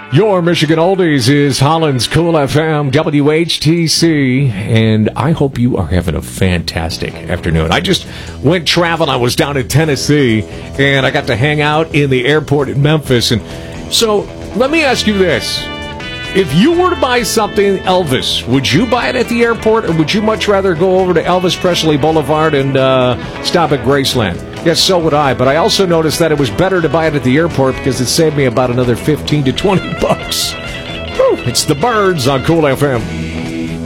Your Michigan Oldies is Holland's Cool FM, WHTC, and I hope you are having a fantastic afternoon. I just went traveling. I was down in Tennessee, and I got to hang out in the airport in Memphis. And so let me ask you this. If you were to buy something Elvis, would you buy it at the airport, or would you much rather go over to Elvis Presley Boulevard and stop at Graceland? Yes, so would I, but I also noticed that it was better to buy it at the airport because it saved me about another $15 to $20. Whew, it's the Birds on Cool FM.